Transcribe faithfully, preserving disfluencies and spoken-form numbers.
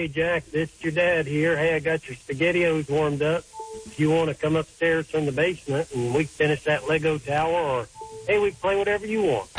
hey, Jack, this is your dad here. Hey, I got your SpaghettiOs warmed up. If you want to come upstairs from the basement and we finish that Lego tower, or, hey, we can play whatever you want.